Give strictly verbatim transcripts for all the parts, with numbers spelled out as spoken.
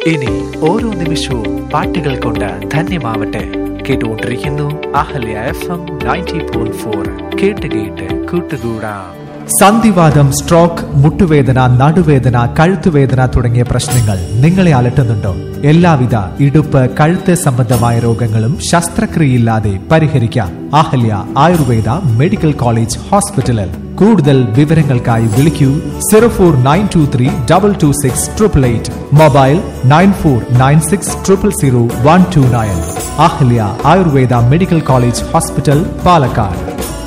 ഇനി ഓരോ നിമിഷവും പാട്ടുകൾ കൊണ്ട് ധന്യമാവട്ടെ. കേട്ടുകൊണ്ടിരിക്കുന്നു Ahalya F M ninety point four. കേട്ട് കേട്ട് കൂട്ടുകൂടാം. സന്ധിവാതം, സ്ട്രോക്ക്, മുട്ടുവേദന, നടുവേദന, കഴുത്തുവേദന തുടങ്ങിയ പ്രശ്നങ്ങൾ നിങ്ങളെ അലട്ടുന്നുണ്ടോ? എല്ലാവിധ ഇടുപ്പ്, കഴുത്ത് സംബന്ധമായ രോഗങ്ങളും ശസ്ത്രക്രിയയില്ലാതെ പരിഹരിക്കാം അഹല്യ ആയുർവേദ മെഡിക്കൽ കോളേജ് ഹോസ്പിറ്റലിൽ. കൂടുതൽ വിവരങ്ങൾക്കായി വിളിക്കൂ zero four nine to three double two six triple eight. Mobile nine four nine six triple zero one two nine. Ahalya Ayurveda medical college hospital, Palakkad.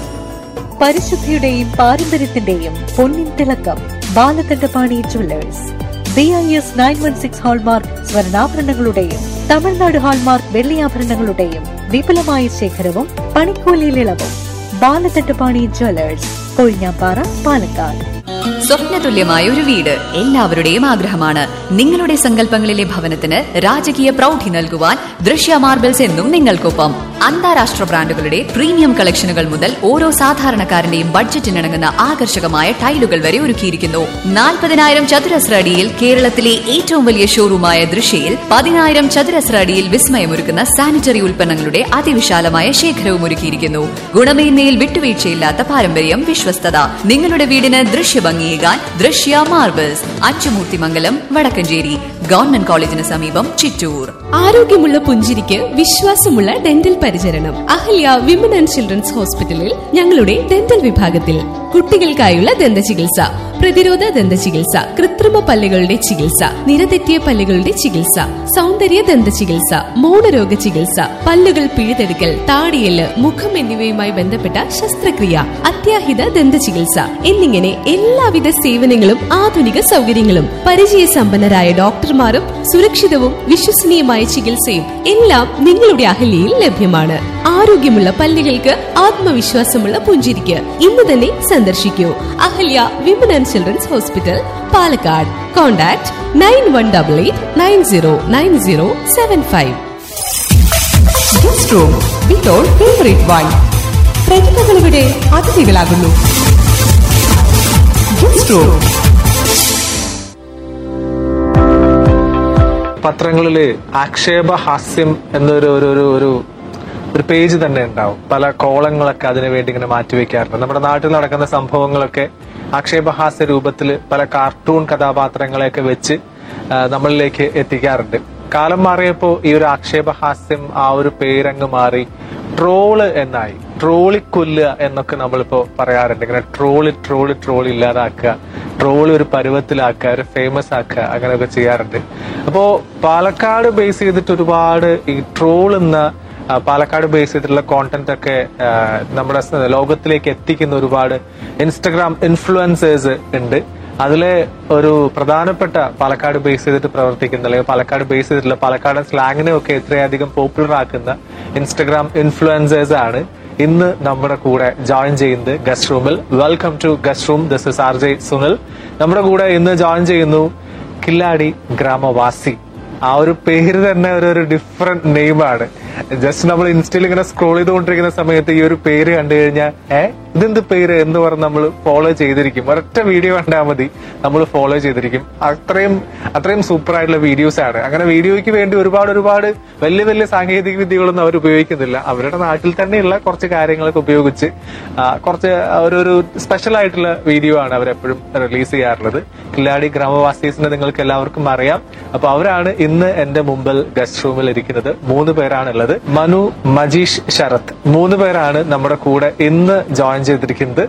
പരിശുദ്ധിയുടെയും പാരമ്പര്യത്തിന്റെയും പൊന്നിൻ തിളക്കം Balakandapani Jewellers. B I S nine one six hallmark സ്വർണ്ണാഭരണങ്ങളുടെയും Tamil Nadu hallmark വെള്ളിയാഭരണങ്ങളുടെയും വിപുലമായ ശേഖരവും പണിക്കൂലിയിൽ ഇളവും. Balakandapani Jewellers, Kozhinjampara, Palakkad. സ്വപ്നതുല്യമായ ഒരു വീട് എല്ലാവരുടെയും ആഗ്രഹമാണ്. നിങ്ങളുടെ സങ്കല്പങ്ങളിലെ ഭവനത്തിന് രാജകീയ പ്രൗഢി നൽകുവാൻ ദൃശ്യ മാർബിൾസ് എന്നും നിങ്ങൾക്കൊപ്പം. അന്താരാഷ്ട്ര ബ്രാൻഡുകളുടെ പ്രീമിയം കളക്ഷനുകൾ മുതൽ ഓരോ സാധാരണക്കാരന്റെയും ബഡ്ജറ്റിനിണങ്ങുന്ന ആകർഷകമായ ടൈലുകൾ വരെ ഒരുക്കിയിരിക്കുന്നു. നാൽപ്പതിനായിരം ചതുരശ്ര അടിയിൽ കേരളത്തിലെ ഏറ്റവും വലിയ ഷോറൂമായ ദൃശ്യയിൽ പതിനായിരം ചതുരശ്ര അടിയിൽ വിസ്മയമൊരുക്കുന്ന സാനിറ്ററി ഉൽപ്പന്നങ്ങളുടെ അതിവിശാലമായ ശേഖരവും ഒരുക്കിയിരിക്കുന്നു. ഗുണമേന്മയിൽ വിട്ടുവീഴ്ചയില്ലാത്ത പാരമ്പര്യം, വിശ്വസ്തത. നിങ്ങളുടെ വീടിന് ദൃശ്യഭംഗിയേകാൻ ദൃശ്യ മാർബിൾസ്, അച്ചുമൂർത്തിമംഗലം, വടക്കഞ്ചേരി. ഗവൺമെന്റ് കോളേജിന് സമീപം, ചിറ്റൂർ. ആരോഗ്യമുള്ള പുഞ്ചിരിക്ക് വിശ്വാസമുള്ള ഡെന്റൽ പരിചരണം അഹല്യ വിമൻ ആൻഡ് ചിൽഡ്രൻസ് ഹോസ്പിറ്റലിൽ. ഞങ്ങളുടെ ഡെന്റൽ വിഭാഗത്തിൽ കുട്ടികൾക്കായുള്ള ദന്ത ചികിത്സ, പ്രതിരോധ ദന്ത ചികിത്സ, കൃത്രിമ പല്ലുകളുടെ ചികിത്സ, നിരതെറ്റിയ പല്ലുകളുടെ ചികിത്സ, സൗന്ദര്യ ദന്ത ചികിത്സ, മൗനരോഗ ചികിത്സ, പല്ലുകൾ പിഴുതെടുക്കൽ, താടിയെല്ല്, മുഖം എന്നിവയുമായി ബന്ധപ്പെട്ട ശസ്ത്രക്രിയ, അത്യാഹിത ദന്ത ചികിത്സ എന്നിങ്ങനെ എല്ലാവിധ സേവനങ്ങളും ആധുനിക സൗകര്യങ്ങളും പരിചയസമ്പന്നരായ ഡോക്ടർമാരും സുരക്ഷിതവും വിശ്വസനീയമായ ചികിത്സയും എല്ലാം നിങ്ങളുടെ അഹല്യയിൽ ലഭ്യമാണ്. ആരോഗ്യമുള്ള പല്ലുകൾക്ക് ആത്മവിശ്വാസമുള്ള പുഞ്ചിരിക്ക് ഇന്ന് തന്നെ സന്ദർശിക്കൂ Ahalya women and children's hospital, Palakkad. Contact nine one double eight nine zero nine zero seven five. പ്രതിഭകളുടെ അതിഥികളാകുന്നു. പത്രങ്ങളില് ആക്ഷേപഹാസ്യം എന്നൊരു ഒരു ഒരു ഒരു പേജ് തന്നെ ഉണ്ടാവും. പല കോളങ്ങളൊക്കെ അതിനു വേണ്ടി ഇങ്ങനെ മാറ്റിവെക്കാറുണ്ട്. നമ്മുടെ നാട്ടിൽ നടക്കുന്ന സംഭവങ്ങളൊക്കെ ആക്ഷേപഹാസ്യ രൂപത്തിൽ പല കാർട്ടൂൺ കഥാപാത്രങ്ങളെയൊക്കെ വെച്ച് നമ്മളിലേക്ക് എത്തിക്കാറുണ്ട്. കാലം മാറിയപ്പോ ഈ ഒരു ആക്ഷേപഹാസ്യം ആ ഒരു പേരങ്ങ് മാറി ട്രോള് എന്നായി. ട്രോളിക്കൊല്ലുക എന്നൊക്കെ നമ്മളിപ്പോ പറയാറുണ്ട്. ഇങ്ങനെ ട്രോള് ട്രോള് ട്രോള് ഇല്ലാതാക്കുക, ട്രോള് ഒരു പരുവത്തിലാക്കുക, ഒരു ഫേമസ് ആക്കുക, അങ്ങനെയൊക്കെ ചെയ്യാറുണ്ട്. അപ്പോ പാലക്കാട് ബേസ് ചെയ്തിട്ട് ഒരുപാട് ഈ ട്രോൾ എന്ന പാലക്കാട് ബേസ് ചെയ്തിട്ടുള്ള കോണ്ടന്റ് ഒക്കെ നമ്മുടെ ലോകത്തിലേക്ക് എത്തിക്കുന്ന ഒരുപാട് ഇൻസ്റ്റഗ്രാം ഇൻഫ്ലുവൻസേഴ്സ് ഉണ്ട്. അതിലെ ഒരു പ്രധാനപ്പെട്ട പാലക്കാട് ബേസ് ചെയ്തിട്ട് പ്രവർത്തിക്കുന്ന അല്ലെങ്കിൽ പാലക്കാട് ബേസ് ചെയ്തിട്ടുള്ള പാലക്കാടൻ സ്ലാങ്ങിനെ ഒക്കെ എത്രയധികം പോപ്പുലർ ആക്കുന്ന ഇൻസ്റ്റഗ്രാം ഇൻഫ്ലുവൻസേഴ്സ് ആണ് ഇന്ന് നമ്മുടെ കൂടെ ജോയിൻ ചെയ്യുന്നത് ഗസ്റ്റ് റൂമിൽ. Welcome to guest room. This is R J Sunil. നമ്മുടെ കൂടെ ഇന്ന് ജോയിൻ ചെയ്യുന്നു കില്ലാടി ഗ്രാമവാസി. ആ ഒരു പേര് തന്നെ ഒരു ഒരു ഡിഫറെന്റ് നെയിമാണ്. ജസ്റ്റ് നമ്മൾ ഇൻസ്റ്റയിൽ ഇങ്ങനെ സ്ക്രോൾ ചെയ്തുകൊണ്ടിരിക്കുന്ന സമയത്ത് ഈ ഒരു പേര് കണ്ടു കഴിഞ്ഞാൽ ഏ ഇതെന്ത് പേര് എന്ന് പറഞ്ഞ് നമ്മൾ ഫോളോ ചെയ്തിരിക്കും. ഒരൊറ്റ വീഡിയോ കണ്ടാൽ മതി നമ്മൾ ഫോളോ ചെയ്തിരിക്കും. അത്രയും അത്രയും സൂപ്പർ ആയിട്ടുള്ള വീഡിയോസ് ആണ്. അങ്ങനെ വീഡിയോയ്ക്ക് വേണ്ടി ഒരുപാട് ഒരുപാട് വലിയ വലിയ സാങ്കേതിക വിദ്യകളൊന്നും അവർ ഉപയോഗിക്കുന്നില്ല. അവരുടെ നാട്ടിൽ തന്നെയുള്ള കുറച്ച് കാര്യങ്ങളൊക്കെ ഉപയോഗിച്ച് കുറച്ച് ഒരു സ്പെഷ്യൽ ആയിട്ടുള്ള വീഡിയോ ആണ് അവരെപ്പോഴും റിലീസ് ചെയ്യാറുള്ളത്. കില്ലാടി ഗ്രാമവാസീസിനെ നിങ്ങൾക്ക് എല്ലാവർക്കും അറിയാം. അപ്പൊ അവരാണ് ഇന്ന് എന്റെ മുമ്പിൽ ഗസ്റ്റ് റൂമിൽ ഇരിക്കുന്നത്. മൂന്ന് പേരാണുള്ളത്. മനു, മജീഷ്, ശരത്. മൂന്ന് പേരാണ് നമ്മുടെ കൂടെ ഇന്ന് ജോയിൻ ചെയ്തിരിക്കുന്നത്.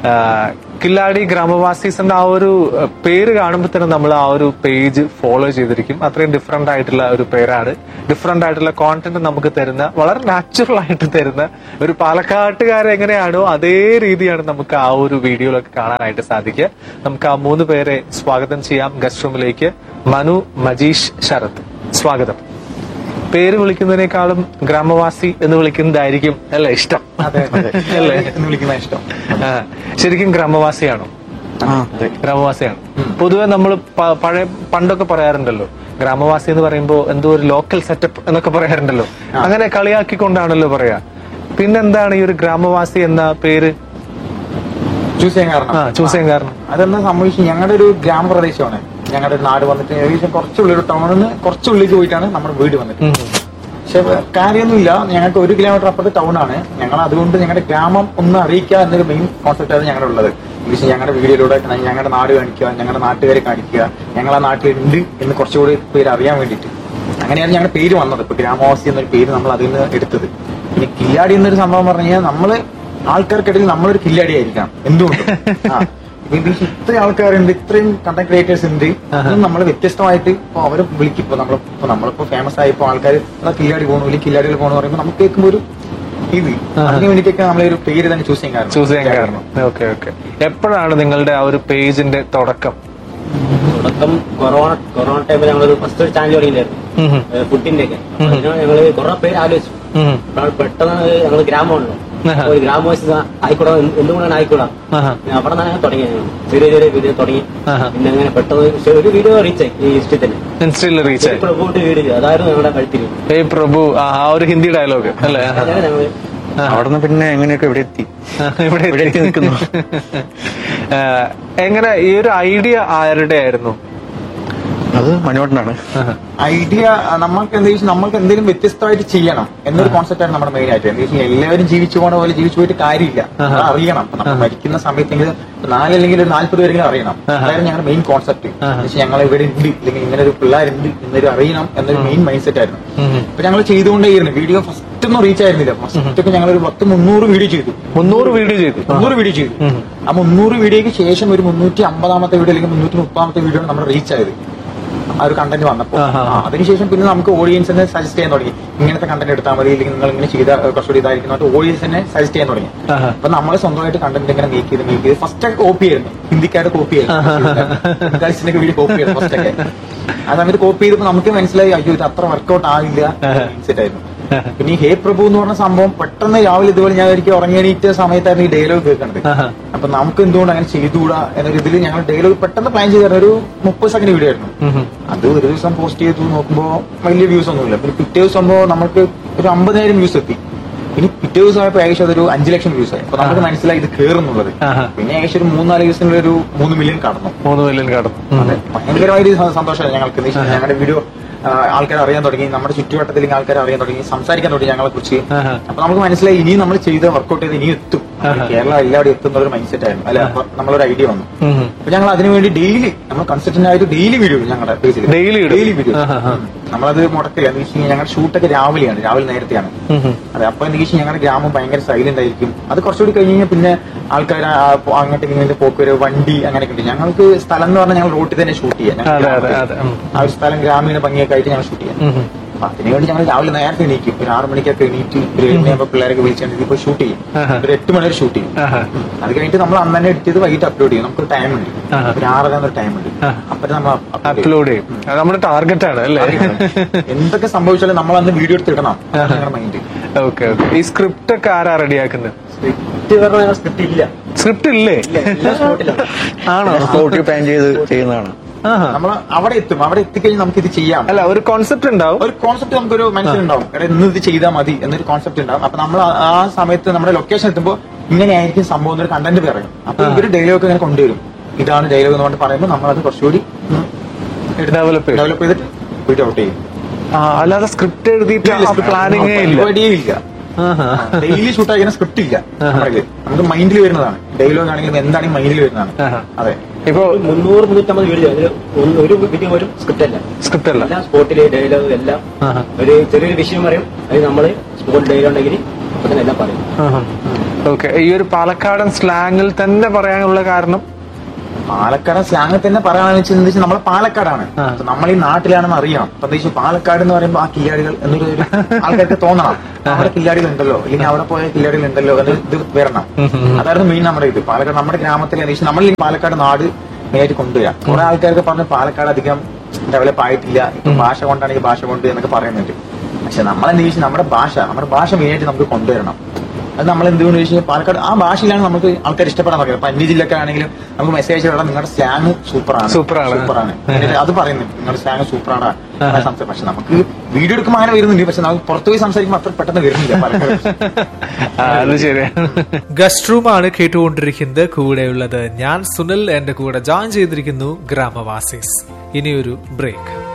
കില്ലാടി ഗ്രാമവാസീസിന്റെ ആ ഒരു പേര് കാണുമ്പോൾ തന്നെ നമ്മൾ ആ ഒരു പേജ് ഫോളോ ചെയ്തിരിക്കും. അത്രയും ഡിഫറെന്റ് ആയിട്ടുള്ള ഒരു പേരാണ്. ഡിഫറെന്റ് ആയിട്ടുള്ള കോണ്ടന്റ് നമുക്ക് തരുന്ന, വളരെ നാച്ചുറൽ ആയിട്ട് തരുന്ന ഒരു പാലക്കാട്ടുകാരെ എങ്ങനെയാണോ അതേ രീതിയാണ് നമുക്ക് ആ ഒരു വീഡിയോയിലൊക്കെ കാണാനായിട്ട് സാധിക്കുക. നമുക്ക് ആ മൂന്ന് പേരെ സ്വാഗതം ചെയ്യാം ഗസ്റ്റ് റൂമിലേക്ക്. മനു, മജീഷ്, ശരത്, സ്വാഗതം. പേര് വിളിക്കുന്നതിനേക്കാളും ഗ്രാമവാസി എന്ന് വിളിക്കുന്നതായിരിക്കും അല്ലേ ഇഷ്ടം? അല്ലേ വിളിക്കുന്ന ഇഷ്ടം? ശരിക്കും ഗ്രാമവാസിയാണോ? ഗ്രാമവാസിയാണ്. പൊതുവെ നമ്മൾ പഴയ പണ്ടൊക്കെ പറയാറുണ്ടല്ലോ ഗ്രാമവാസി എന്ന് പറയുമ്പോ എന്തോ ഒരു ലോക്കൽ സെറ്റപ്പ് എന്നൊക്കെ പറയാറുണ്ടല്ലോ. അങ്ങനെ കളിയാക്കിക്കൊണ്ടാണല്ലോ പറയാ. പിന്നെന്താണ് ഈ ഒരു ഗ്രാമവാസി എന്ന പേര് ചൂസ് ചെയ്യാൻ കാരണം? ചൂസ് ചെയ്യാൻ കാരണം അതെന്താ സംഭവിച്ചു? ഞങ്ങളുടെ ഒരു ഗ്രാമപ്രദേശമാണ് ഞങ്ങളുടെ നാട് വന്നിട്ട് ഏകദേശം കുറച്ചുള്ളിൽ ടൗണിൽ നിന്ന് കുറച്ചുള്ളിലേക്ക് പോയിട്ടാണ് നമ്മുടെ വീട് വന്നിട്ട്. പക്ഷെ കാര്യമൊന്നുമില്ല, ഞങ്ങൾക്ക് ഒരു കിലോമീറ്റർ അപ്പുറത്ത് ടൗൺ ആണ്. ഞങ്ങൾ അതുകൊണ്ട് ഞങ്ങളുടെ ഗ്രാമം ഒന്ന് അറിയിക്കുക എന്നൊരു മെയിൻ കോൺസെപ്റ്റാണ് ഞങ്ങളുടെ ഉള്ളത്. പക്ഷേ ഞങ്ങളുടെ വീഡിയോയിലൂടെ ഞങ്ങളുടെ നാട് കാണിക്കുക, ഞങ്ങളുടെ നാട്ടുകാരെ കാണിക്കുക, ഞങ്ങളെ നാട്ടിലുണ്ട് എന്ന് കുറച്ചുകൂടി പേര് അറിയാൻ വേണ്ടിയിട്ട്. അങ്ങനെയാണ് ഞങ്ങളുടെ പേര് വന്നത്. ഇപ്പൊ ഗ്രാമവാസി എന്നൊരു പേര് നമ്മൾ അതിൽ നിന്ന് എടുത്തത്. പിന്നെ കില്ലാടി എന്നൊരു സംഭവം പറഞ്ഞു കഴിഞ്ഞാൽ നമ്മള് ആൾക്കാർക്കിടയിൽ നമ്മളൊരു കില്ലാടി ആയിരിക്കണം എന്തുകൊണ്ടും. ആ ഇത്രയും ആൾക്കാരുണ്ട്, ഇത്രയും കണ്ടന്റ് ക്രിയേറ്റേഴ്സ് ഉണ്ട്, നമ്മൾ വ്യത്യസ്തമായിട്ട് ഇപ്പൊ അവരെ വിളിക്കും. ഇപ്പൊ നമ്മളിപ്പോ നമ്മളിപ്പോ ഫേമസ് ആയപ്പോ ആൾക്കാർ കില്ലാടി പോകണു അല്ലെങ്കിൽ കില്ലാടികൾ പോകണമെന്ന് പറയുമ്പോൾ നമുക്ക് കേൾക്കുമ്പോൾ ഒരു ഇത് അതിന് വേണ്ടിയിട്ടൊക്കെ നമ്മളൊരു പേര് തന്നെ ചൂസ് ചെയ്യാൻ കാരണം ചൂസ് ചെയ്യാൻ കാരണം ഓക്കെ ഓക്കെ. എപ്പോഴാണ് നിങ്ങളുടെ ആ ഒരു പേജിന്റെ തുടക്കം? തുടക്കം കൊറോണ കൊറോണ ടൈമിൽ ഞങ്ങളൊരു ഫസ്റ്റ് ഒരു ചാനൽ തുടങ്ങിയില്ലായിരുന്നു ഫുഡിന്റെ ഒക്കെ. ഞങ്ങള് കുറെ പേര് ആലോചിച്ചു. പെട്ടെന്ന് ഞങ്ങൾ ഗ്രാമമാണല്ലോ, ഒരു ഗ്രാമവാസി ആയിക്കൂടാ, എന്തുകൊണ്ടാണ് ആയിക്കൂടാ. അവിടെ നിന്നാണ് തുടങ്ങിയത്. ചെറിയ ചെറിയ വീഡിയോ തുടങ്ങി. പിന്നെ അങ്ങനെ പെട്ടെന്ന് ഒരു വീഡിയോ റീച്ചായി ഈ ഇൻസ്റ്റയിൽ ഇൻസ്റ്റയിൽ റീച്ചായി. പ്രഭുവിന്റെ വീഡിയോ അതായിരുന്നു ഞങ്ങളുടെ കഴുത്തിൽ. ഏയ് പ്രഭു, ആ ഒരു ഹിന്ദി ഡയലോഗ് അല്ലേ? അവിടെ നിന്ന് പിന്നെ എങ്ങനെയൊക്കെ ഇവിടെ എത്തി ഇവിടെ എത്തി നിൽക്കുന്നു. എങ്ങനെ ഈ ഒരു ഐഡിയ ആരുടെ ആയിരുന്നു? അത് മണിവട്ടനാണ്. ഐഡിയ നമ്മൾക്ക് എന്താ വെച്ചാൽ നമ്മൾക്ക് എന്തെങ്കിലും വ്യത്യസ്തമായിട്ട് ചെയ്യണം എന്നൊരു കോൺസെപ്റ്റാണ് നമ്മുടെ മെയിൻ ആയിട്ട്. എന്താ വെച്ചാൽ എല്ലാവരും ജീവിച്ചു പോണ പോലെ ജീവിച്ചു പോയിട്ട് കാര്യമില്ല, അറിയണം. നമ്മൾ മരിക്കുന്ന സമയത്തെങ്കിലും നാലല്ലെങ്കിൽ ഒരു നാല്പത് പേരെങ്കിലും അറിയണം. അതായിരുന്നു ഞങ്ങളുടെ മെയിൻ കോൺസെപ്റ്റ്. ഞങ്ങൾ ഇവിടെ ഉണ്ട് അല്ലെങ്കിൽ ഇങ്ങനെ ഒരു പിള്ളേരുണ്ട് എന്നൊരു അറിയണം എന്നൊരു മെയിൻ മൈൻഡ് സെറ്റ് ആയിരുന്നു. അപ്പൊ ഞങ്ങൾ ചെയ്തുകൊണ്ടേയിരുന്നു. വീഡിയോ ഫസ്റ്റ് ഒന്നും റീച്ച് ആയിരുന്നില്ല. ഫസ്റ്റ് ഒക്കെ ഞങ്ങൾ ഒരു പത്ത് മുന്നൂറ് വീഡിയോ ചെയ്തു. മുന്നൂറ് വീഡിയോ ചെയ്തു മുന്നൂറ് വീഡിയോ ചെയ്തു. ആ മുന്നൂറ് വീഡിയോക്ക് ശേഷം ഒരു മുന്നൂറ്റി അമ്പതാമത്തെ വീഡിയോ അല്ലെങ്കിൽ മുന്നൂറ്റി മുപ്പതാമത്തെ വീഡിയോ ആണ് നമ്മൾ റീച്ച് ആയത്. ആ ഒരു കണ്ടന്റ് വന്നപ്പോൾ അതിനുശേഷം പിന്നെ നമുക്ക് ഓഡിയൻസിനെ സജസ്റ്റ് ചെയ്യാൻ തുടങ്ങി. ഇങ്ങനത്തെ കണ്ടന്റ് എടുത്താൽ മതി, അല്ലെങ്കിൽ നിങ്ങൾ ഇങ്ങനെ ചെയ്ത കുറച്ചുകൂടി ഇതായിരിക്കും ഓഡിയൻസിനെ സജസ്റ്റ് ചെയ്യാൻ തുടങ്ങി. അപ്പൊ നമ്മൾ സ്വന്തമായിട്ട് കണ്ടന്റ് ഇങ്ങനെ മേക്ക് ചെയ്ത് മേക്ക് ചെയ്ത് ഫസ്റ്റ് ഒക്കെ കോപ്പി ആയിരുന്നു, ഹിന്ദിക്കാരുടെ കോപ്പി ആയിരുന്നു, ഗൾസിനൊക്കെ വീഡിയോ കോപ്പി ആയിരുന്നു ഫസ്റ്റ് ഒക്കെ. ആ സമയത്ത് കോപ്പി ചെയ്തപ്പോൾ നമുക്ക് മനസ്സിലായി അയ്യോ ഇത് അത്ര വർക്ക്ഔട്ട് ആവില്ല മൈൻഡ് ആയിരുന്നു. പിന്നെ ഈ ഹേ പ്രഭു എന്ന് പറഞ്ഞ സംഭവം പെട്ടെന്ന് രാവിലെ ഇതുപോലെ ഞാൻ ഒരിക്കലും ഉറങ്ങിയണീറ്റ സമയത്തായിരുന്നു ഈ ഡയലോഗ് കേൾക്കുന്നത്. അപ്പൊ നമുക്ക് എന്തുകൊണ്ട് അങ്ങനെ ചെയ്തുകൂടാ എന്നൊരു ഇതിൽ ഞങ്ങൾ ഡയലോഗ് പെട്ടെന്ന് പ്ലാൻ ചെയ്തായിരുന്നു. ഒരു മുപ്പത് സെക്കൻഡ് വീഡിയോ ആയിരുന്നു അത്. ഒരു ദിവസം പോസ്റ്റ് ചെയ്തു നോക്കുമ്പോൾ വലിയ വ്യൂസ് ഒന്നുമില്ല. പിന്നെ പിറ്റേ ദിവസം ആകുമ്പോൾ നമുക്ക് ഒരു അമ്പതിനായിരം വ്യൂസ് എത്തി. ഇനി പിറ്റേ ദിവസം ആയപ്പോൾ ഏകദേശം അതൊരു അഞ്ചു ലക്ഷം വ്യൂസ് ആയി. അപ്പൊ നമുക്ക് മനസ്സിലായി ഇത് കയറുന്നുള്ളത്. പിന്നെ ഏകദേശം ഒരു മൂന്നാല് ദിവസങ്ങളിൽ ഒരു മൂന്ന് മില്യൺ കടന്നു. മൂന്ന് മില്യൺ കടന്നു. അതെ, ഭയങ്കരമായൊരു സന്തോഷമായി ഞങ്ങൾക്ക്. ഞങ്ങളുടെ വീഡിയോ ആൾക്കാർ അറിയാൻ തുടങ്ങി, നമ്മുടെ ചുറ്റുവട്ടത്തിലേക്ക് ആൾക്കാർ അറിയാൻ തുടങ്ങി, സംസാരിക്കാൻ തുടങ്ങി ഞങ്ങളെ കുറിച്ച്. അപ്പൊ നമുക്ക് മനസ്സിലായി ഇനിയും നമ്മൾ ചെയ്ത് വർക്ക്ഔട്ട് ചെയ്ത് ഇനി എത്തും, കേരളം എല്ലാവരും എത്തുന്ന ഒരു മൈൻഡ് സെറ്റ് ആയിരുന്നു. അല്ലെ, അപ്പൊ നമ്മളൊരു ഐഡിയ വന്നു. അപ്പൊ ഞങ്ങൾ അതിനുവേണ്ടി ഡെയിലി നമ്മൾ കൺസിസ്റ്റന്റ് ആയിട്ട് ഡെയിലി വീഡിയോ ഞങ്ങളുടെ പേജിൽ ഡെയിലി ഡെയിലി വീഡിയോ നമ്മളത് മുടക്കില്ല. എന്ന് വെച്ചാൽ ഞങ്ങളുടെ ഷൂട്ടൊക്കെ രാവിലെയാണ്, രാവിലെ നേരത്തെയാണ്. അതെ, അപ്പൊ എന്താ വെച്ചാൽ ഞങ്ങളുടെ ഗ്രാമം ഭയങ്കര സൈലന്റ് ആയിരിക്കും. അത് കുറച്ചുകൂടി കഴിഞ്ഞ് കഴിഞ്ഞാൽ പിന്നെ ആൾക്കാർ അങ്ങോട്ട് ഇങ്ങനെ പോക്കുവരെ വണ്ടി അങ്ങനെയൊക്കെ ഉണ്ട്. ഞങ്ങൾക്ക് സ്ഥലം എന്ന് പറഞ്ഞാൽ ഞങ്ങൾ റോട്ടിൽ തന്നെ ഷൂട്ട് ചെയ്യാം. ആ ഒരു സ്ഥലം ഗ്രാമീണ ഭംഗിയൊക്കെ ആയിട്ട് ഞങ്ങൾ ഷൂട്ട് ചെയ്യാം. അതിനുവേണ്ടി ഞങ്ങൾ രാവിലെ നേരത്തെ എണീക്കും. ഒരു ആറ് മണിക്കൊക്കെ എണീറ്റ് ഒരു ഏഴ് മണിയാകുമ്പോൾ പിള്ളേരൊക്കെ വിളിച്ചാൽ ഇപ്പോൾ ഷൂട്ട് ചെയ്യും. ഒരു എട്ട് മണി വരെ ഷൂട്ട് ചെയ്യും. അത് കഴിഞ്ഞിട്ട് നമ്മൾ അന്ന് തന്നെ എഡിറ്റ് ചെയ്ത് വൈകിട്ട് അപ്ലോഡ് ചെയ്യും. നമുക്കൊരു ടൈം ഉണ്ട്, ഒരു ആറര ടൈം ഉണ്ട്. അപ്പൊ നമ്മൾ അപ്ലോഡ് ചെയ്യും. നമ്മുടെ ടാർഗറ്റ് ആണ് അല്ലേ? എന്തൊക്കെ സംഭവിച്ചാലും നമ്മൾ അന്ന് വീഡിയോ എടുത്ത് ഇടണം ഞങ്ങളുടെ മൈൻഡ്. Okay okay. ഈ സ്ക്രിപ്റ്റ് ഒക്കെ ആരാ റെഡിയാക്കുന്നത്? സ്ക്രിപ്റ്റ് പറഞ്ഞാൽ സ്ക്രിപ്റ്റ് ഇല്ല. സ്ക്രിപ്റ്റ് ഇല്ലേ? ആണോ? സ്പോട്ടിൽ പ്ലാൻ ചെയ്ത് ചെയ്യുന്നതാണ്. നമ്മൾ അവിടെ എത്തും. അവിടെ എത്തിക്കഴിഞ്ഞാൽ നമുക്ക് ഇത് ചെയ്യാം. അല്ല, ഒരു കോൺസെപ്റ്റ് ഉണ്ടാവും. ഒരു കോൺസെപ്റ്റ് നമുക്കൊരു മനസ്സിലുണ്ടാവും. ഇന്ന് ഇത് ചെയ്താൽ മതി എന്നൊരു കോൺസെപ്റ്റ് ഉണ്ടാവും. അപ്പൊ നമ്മൾ ആ സമയത്ത് നമ്മുടെ ലൊക്കേഷൻ എത്തുമ്പോൾ ഇങ്ങനെയായിരിക്കും സംഭവം എന്നൊരു കണ്ടന്റ് പറയും. അപ്പൊ ഇവര് ഡയലോഗ് ഇങ്ങനെ കൊണ്ടുവരും. ഇതാണ് ഡയലോഗ് എന്ന് പറഞ്ഞ് പറയുമ്പോൾ നമ്മളത് കുറച്ചുകൂടി ഡെവലപ്പ് ഡെവലപ്പ് ചെയ്തിട്ട് വീഡിയോ ഔട്ട് ചെയ്യും. അല്ലാതെ സ്ക്രിപ്റ്റ് എഴുതിയിട്ട് പ്ലാനിങ് ഇല്ല. ഡെയിലി ഷൂട്ട് ആയിരിക്കുന്ന സ്ക്രിപ്റ്റ് ഇല്ല. നമുക്ക് മൈൻഡിൽ വരുന്നതാണ്. ഡയലോഗ് ആണെങ്കിലും എന്താണെങ്കിൽ മൈൻഡിൽ വരുന്നതാണ്. അതെ, ഇപ്പൊ മുന്നൂറ് മുന്നൂറ്റമ്പത് വീഡിയോ ഒരു വീഡിയോ ഒരു സ്ക്രിപ്റ്റ് അല്ല സ്ക്രിപ്റ്റ് അല്ല എല്ലാം സ്പോട്ടിലെ ഡയലോഗ് എല്ലാം. ഒരു ചെറിയൊരു വിഷയം പറയും, അത് നമ്മള് സ്പോട്ട് ഡയലോഗ് ഉണ്ടെങ്കിൽ അപ്പൊ തന്നെ എല്ലാം പറയും. ഓക്കെ. ഈ ഒരു പാലക്കാടൻ സ്ലാങ്ങിൽ തന്നെ പറയാനുള്ള കാരണം? പാലക്കാടൻ സ്ലാങ്ങിൽ തന്നെ പറയാണെന്ന് വെച്ചാൽ നമ്മൾ പാലക്കാടാണ്, നമ്മൾ ഈ നാട്ടിലാണെന്ന് അറിയണം. പ്രത്യേകിച്ച് പാലക്കാട് എന്ന് പറയുമ്പോൾ ആ കില്ലാടികൾ എന്നൊരു ആൾക്കാർക്ക് തോന്നണം, അവിടെ കില്ലാടികൾ ഉണ്ടല്ലോ, അല്ലെങ്കിൽ അവിടെ പോയ കില്ലാടികൾ ഉണ്ടല്ലോ എന്ന് ഇത് വരണം. അതായിരുന്നു മെയിൻ നമ്മുടെ ഇത്. പാലക്കാട് നമ്മുടെ ഗ്രാമത്തിലെ നമ്മൾ ഈ പാലക്കാട് നാട് മെയിനായിട്ട് കൊണ്ടുവരാം. കുറെ ആൾക്കാർക്ക് പറഞ്ഞ് പാലക്കാട് അധികം ഡെവലപ്പ് ആയിട്ടില്ല, ഇപ്പൊ ഭാഷ കൊണ്ടാണെങ്കിൽ ഭാഷ കൊണ്ട് എന്നൊക്കെ പറയുന്നുണ്ട്. പക്ഷെ നമ്മളെന്താ ചോദിച്ചാൽ നമ്മുടെ ഭാഷ നമ്മുടെ ഭാഷ മെയിനായിട്ട് നമുക്ക് കൊണ്ടുവരണം. അത് നമ്മൾ എന്തുകൊണ്ട് ചോദിച്ചാൽ പാലക്കാട് ആ ഭാഷയിലാണ് നമുക്ക് ആൾക്കാർ ഇഷ്ടപ്പെടാൻ പറയുന്നത്. ഇപ്പൊ അന്യ ജില്ലക്കാർ ആണെങ്കിലും നമുക്ക് മെസ്സേജ് ചെയ്യണം, നിങ്ങളുടെ സ്ലാങ് സൂപ്പറാണ് സൂപ്പറാണ് അത് പറയുന്നുണ്ട്, നിങ്ങളുടെ സ്ലാങ് സൂപ്പറാണ് സംസാരം. പക്ഷെ നമുക്ക് വീഡിയോ എടുക്കുമ്പോൾ അങ്ങനെ വരുന്നുണ്ട്, പക്ഷെ നമുക്ക് പുറത്തു പോയി സംസാരിക്കുമ്പോൾ അത്ര പെട്ടെന്ന് വരുന്നില്ല പാലക്കാട്. ഗസ്റ്റ് റൂമാണ് കേട്ടുകൊണ്ടിരിക്കുന്നത്. കൂടെയുള്ളത് ഞാൻ സുനിൽ, എന്റെ കൂടെ ജോയിൻ ചെയ്തിരിക്കുന്നു ഗ്രാമവാസീസ്. ഇനിയൊരു ബ്രേക്ക്.